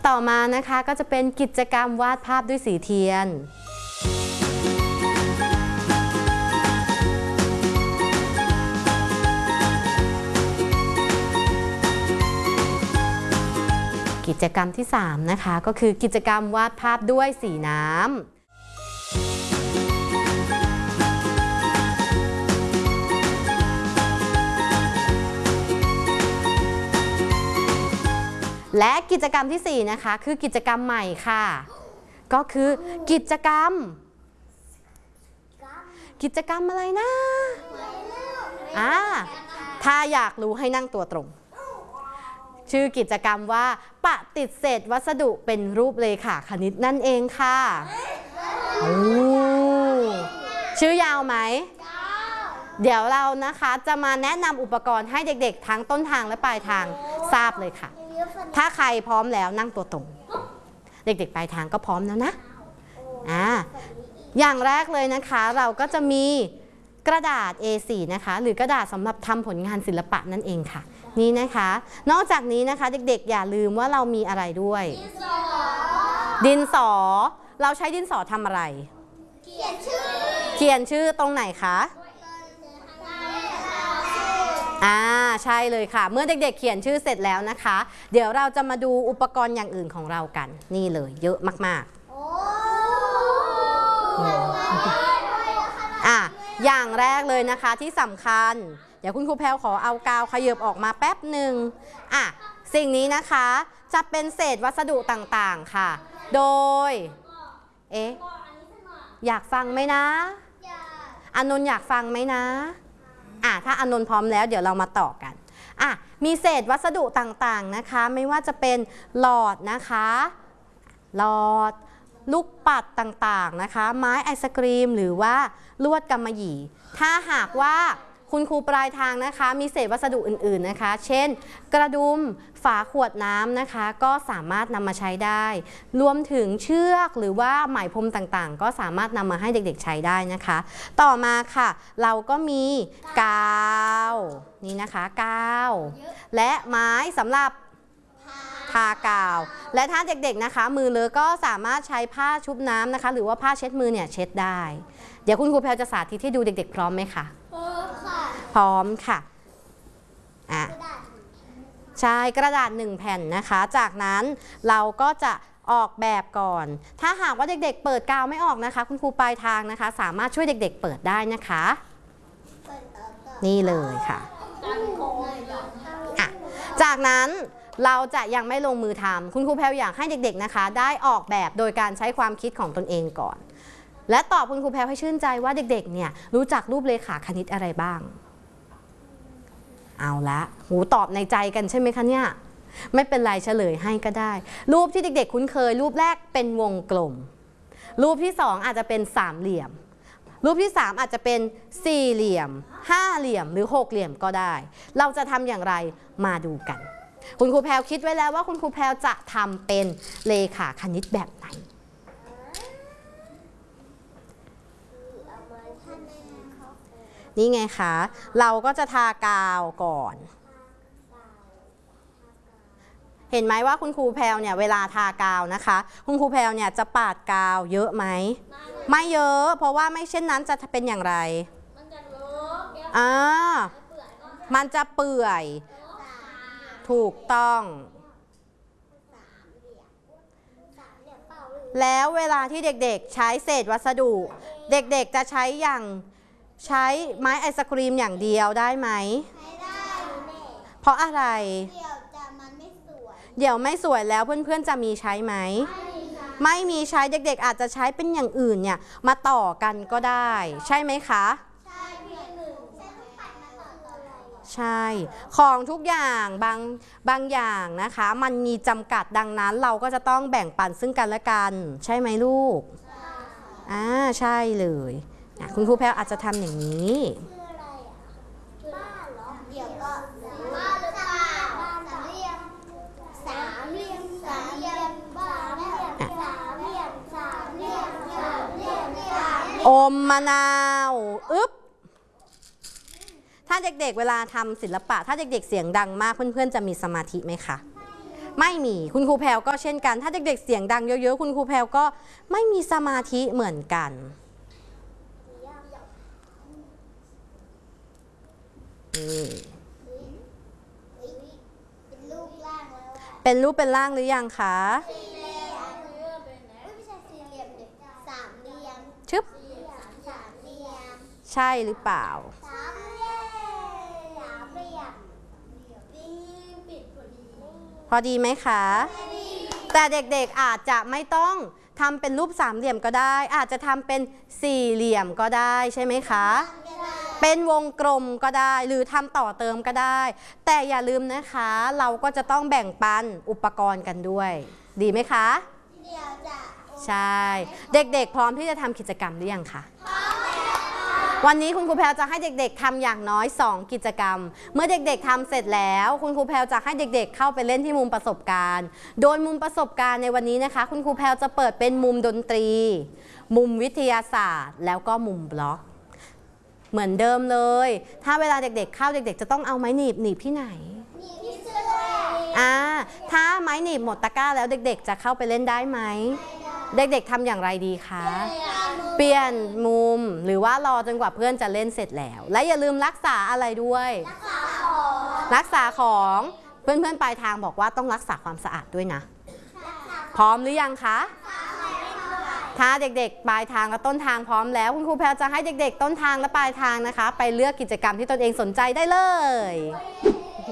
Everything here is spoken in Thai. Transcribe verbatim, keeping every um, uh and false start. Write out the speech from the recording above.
ต่อมานะคะก็จะเป็นกิจกรรมวาดภาพด้วยสีเทียนกิจกรรมที่สามนะคะก็คือกิจกรรมวาดภาพด้วยสีน้ำและกิจกรรมที่สี่นะคะคือกิจกรรมใหม่ค่ะก็คือกิจกรรมกิจกรรมอะไรนะอ่าถ้าอยากรู้ให้นั่งตัวตรงชื่อกิจกรรมว่าปะติดเศษวัสดุเป็นรูปเลขาคณิตนั่นเองค่ะโอ้ชื่อยาวไหมเดี๋ยวเรานะคะจะมาแนะนำอุปกรณ์ให้เด็กๆทั้งต้นทางและปลายทางทราบเลยค่ะถ้าใครพร้อมแล้วนั่งตัวตรงเด็กๆปลายทางก็พร้อมแล้วนะอ่าอย่างแรกเลยนะคะเราก็จะมีกระดาษ เอ โฟร์ นะคะหรือกระดาษสำหรับทำผลงานศิลปะนั่นเองค่ะนี่นะคะนอกจากนี้นะคะเด็กๆอย่าลืมว่าเรามีอะไรด้วยดินสอเราใช้ดินสอทำอะไรเขียนชื่อเขียนชื่อตรงไหนคะอ่าใช่เลยค่ะเมื่อเด็กๆเขียนชื่อเสร็จแล้วนะคะเดี๋ยวเราจะมาดูอุปกรณ์อย่างอื่นของเรากันนี่เลยเยอะมากๆอ่ะอย่างแรกเลยนะคะที่สำคัญเดี๋ยวคุณครูแพรวขอเอากาวขยับออกมาแป๊บหนึ่งอ่ะสิ่งนี้นะคะจะเป็นเศษวัสดุต่างๆค่ะโดยเอ๊ะอยากฟังไหมนะอานนท์อยากฟังไหมนะอ่ะถ้าอานนท์พร้อมแล้วเดี๋ยวเรามาต่อกันอ่ะมีเศษวัสดุต่างๆนะคะไม่ว่าจะเป็นหลอดนะคะหลอดลูกปัดต่างๆนะคะไม้ไอศกรีมหรือว่าลวดกำมะหยี่ถ้าหากว่าคุณครูปลายทางนะคะมีเศษวัสดุอื่นๆนะคะเช่นกระดุมฝาขวดน้ำนะคะก็สามารถนำมาใช้ได้รวมถึงเชือกหรือว่าไหมพรมต่างๆก็สามารถนำมาให้เด็กๆใช้ได้นะคะต่อมาค่ะเราก็มีกาวนี่นะคะกาวและไม้สำหรับทากาวและถ้าเด็กๆนะคะมือเลอะก็สามารถใช้ผ้าชุบน้ำนะคะหรือว่าผ้าเช็ดมือเนี่ยเช็ดได้เดี๋ยวคุณครูแพรจะสาธิตให้ดูเด็กๆพร้อมไหมคะพร้อมค่ะอ่ะใช่กระดาษหนึ่งแผ่นนะคะจากนั้นเราก็จะออกแบบก่อนถ้าหากว่าเด็กๆเปิดกาวไม่ออกนะคะคุณครูปลายทางนะคะสามารถช่วยเด็กๆเปิดได้นะคะนี่เลยค่ะอ่ะจากนั้นเราจะยังไม่ลงมือทำคุณครูแพรวอยากให้เด็กๆนะคะได้ออกแบบโดยการใช้ความคิดของตนเองก่อนและตอบคุณครูแพรวให้ชื่นใจว่าเด็กๆเนี่ยรู้จักรูปเลขาคณิตอะไรบ้างเอาละหูตอบในใจกันใช่ไหมคะเนี่ยไม่เป็นไรเฉลยให้ก็ได้รูปที่เด็กๆคุ้นเคยรูปแรกเป็นวงกลมรูปที่สองอาจจะเป็นสามเหลี่ยมรูปที่สามอาจจะเป็นสี่เหลี่ยมห้าเหลี่ยมหรือหกเหลี่ยมก็ได้เราจะทำอย่างไรมาดูกันคุณครูแพรวคิดไว้แล้วว่าคุณครูแพรวจะทำเป็นเลขาคณิตแบบไหนนี่ไงคะเราก็จะทากาวก่อนเห็นไหมว่าคุณครูแพรวเนี่ยเวลาทากาวนะคะคุณครูแพรวเนี่ยจะปาดกาวเยอะไหมไม่เยอะเพราะว่าไม่เช่นนั้นจะเป็นอย่างไรมันจะเลอะอ่ามันจะเปื่อยถูกต้องแล้วเวลาที่เด็กๆใช้เศษวัสดุเด็กๆจะใช้อย่างใช้ไม้ไอศกรีมอย่างเดียวได้ไหมไม่ได้เพราะอะไรเดี๋ยวจะมันไม่สวยเดี๋ยวไม่สวยแล้วเพื่อนๆจะมีใช้ไหมไม่มีใช้เด็กๆอาจจะใช้เป็นอย่างอื่นเนี่ยมาต่อกันก็ได้ใช่ไหมคะใช่ใช่ของทุกอย่างบางบางอย่างนะคะมันมีจำกัดดังนั้นเราก็จะต้องแบ่งปันซึ่งกันและกันใช่ไหมลูกอ่าใช่เลยคุณครูแพรวอาจจะทำอย่างนี้อมมะนาวอึ๊บถ้าเด็กๆเวลาทำศิลปะถ้าเด็กๆเสียงดังมากเพื่อนๆจะมีสมาธิไหมคะไม่มีคุณครูแพรวก็เช่นกันถ้าเด็กๆเสียงดังเยอะๆคุณครูแพรวก็ไม่มีสมาธิเหมือนกันเป็นรูปเป็นร่างหรือยังคะชึบใช่หรือเปล่าพอดีไหมคะแต่เด็กๆอาจจะไม่ต้องทำเป็นรูปสามเหลี่ยมก็ได้อาจจะทำเป็นสี่เหลี่ยมก็ได้ใช่ไหมคะเป็นวงกลมก็ได้หรือทำต่อเติมก็ได้แต่อย่าลืมนะคะเราก็จะต้องแบ่งปันอุปกรณ์กันด้วยดีไหมคะใช่เด็กๆพร้อมที่จะทำกิจกรรมหรือยังคะวันนี้คุณครูแพรวจะให้เด็กๆทำอย่างน้อยสองกิจกรรมเมื่อเด็กๆทำเสร็จแล้วคุณครูแพรวจะให้เด็กๆเข้าไปเล่นที่มุมประสบการณ์โดยมุมประสบการณ์ในวันนี้นะคะคุณครูแพรวจะเปิดเป็นมุมดนตรีมุมวิทยาศาสตร์แล้วก็มุมบล็อกเหมือนเดิมเลยถ้าเวลาเด็กๆเข้าเด็กๆจะต้องเอาไม้หนีบหนีบที่ไหนอ่าถ้าไม้หนีบหมดตะกร้าแล้วเด็กๆจะเข้าไปเล่นได้ไหมเด็กๆทำอย่างไรดีคะเปลี่ยนมุมหรือว่ารอจนกว่าเพื่อนจะเล่นเสร็จแล้วและอย่าลืมรักษาอะไรด้วยรักษาของเพื่อนๆปลายทางบอกว่าต้องรักษาความสะอาดด้วยนะพร้อมหรือยังคะถ้าเด็กๆปลายทางและต้นทางพร้อมแล้วคุณครูแพรวจะให้เด็กๆต้นทางและปลายทางนะคะไปเลือกกิจกรรมที่ตนเองสนใจได้เลย